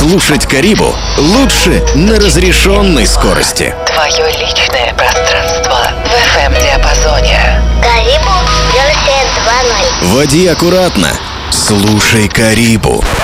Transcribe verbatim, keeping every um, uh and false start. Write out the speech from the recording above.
Слушать Карибу лучше на разрешенной скорости. Твое личное пространство в эф эм-диапазоне. Карибу версия два ноль. Води аккуратно. Слушай Карибу.